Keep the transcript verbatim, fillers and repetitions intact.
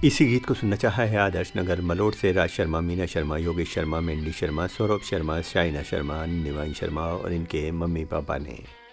इसी गीत को सुनना चाहा है आदर्श नगर मलोट से राज शर्मा, मीना शर्मा, योगेश शर्मा, मेंडी शर्मा, सौरभ शर्मा, शाइना शर्मा, निवाइन शर्मा और इनके मम्मी पापा ने।